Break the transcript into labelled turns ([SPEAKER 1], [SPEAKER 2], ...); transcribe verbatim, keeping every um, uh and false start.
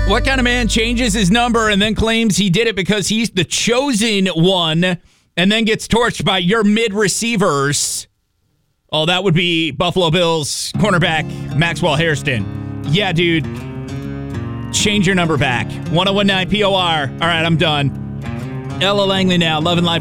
[SPEAKER 1] What kind of man changes his number and then claims he did it because he's the chosen one and then gets torched by your mid receivers? Oh, that would be Buffalo Bills cornerback Maxwell Hairston. Yeah, dude. Change your number back. one oh one nine P O R. All right, I'm done. Ella Langley now. Love and Life